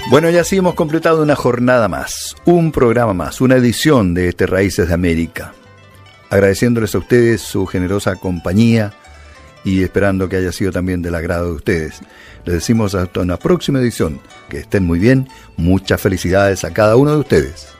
Bueno, ya sí hemos completado una jornada más, un programa más, una edición de este Raíces de América. Agradeciéndoles a ustedes su generosa compañía y esperando que haya sido también del agrado de ustedes. Les decimos hasta una próxima edición. Que estén muy bien. Muchas felicidades a cada uno de ustedes.